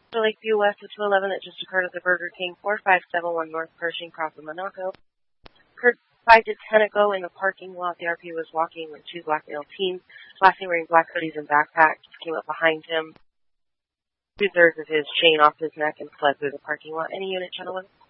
The Lakeview West of 211 that just occurred at the Burger King, 4571 North Pershing, Cross of Monaco. Occurred 5 to 10 ago in the parking lot. The RP was walking with 2 black male teens, lastly wearing black hoodies and backpacks, came up behind him, 2/3 of his chain off his neck, and fled through the parking lot. Any unit, gentlemen?